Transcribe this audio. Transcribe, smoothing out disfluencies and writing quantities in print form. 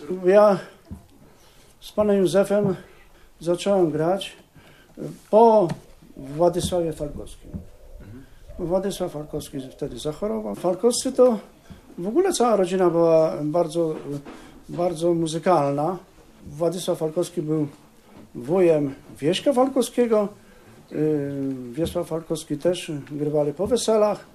Ja z panem Józefem zacząłem grać po Władysławie Falkowskim. Władysław Falkowski wtedy zachorował. Falkowscy to w ogóle cała rodzina była bardzo, bardzo muzykalna. Władysław Falkowski był wujem Wieśka Falkowskiego. Wiesław Falkowski też grywali po weselach.